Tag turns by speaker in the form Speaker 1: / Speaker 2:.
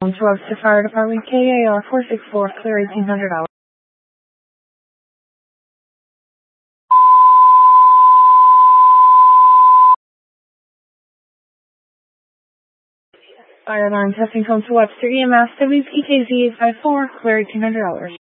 Speaker 1: To Webster Fire Department, KAR 464, clear $1,800. Fire alarm testing home to Webster EMS, WPKZ 854, clear $1,800.